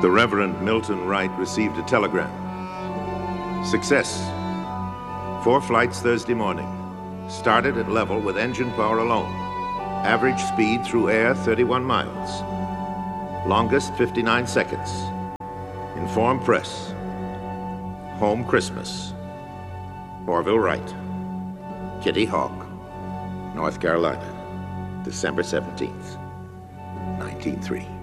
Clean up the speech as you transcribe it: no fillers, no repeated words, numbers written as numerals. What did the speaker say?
The Reverend Milton Wright received a telegram. Success. 4 flights Thursday morning. Started at level with engine power alone. Average speed through air, 31 miles. Longest, 59 seconds. Inform press. Home Christmas. Orville Wright. Kitty Hawk, North Carolina, December 17th, 1903.